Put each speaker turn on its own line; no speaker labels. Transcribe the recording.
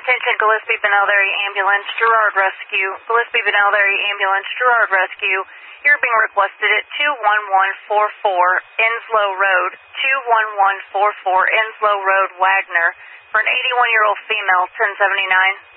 Attention Gillespie Benelderry Ambulance, Girard Rescue. Gillespie Benelderry Ambulance, Girard Rescue. You're being requested at 21144 Enslow Road, 21144 Enslow Road, Wagner, for an 81-year-old female, 1079.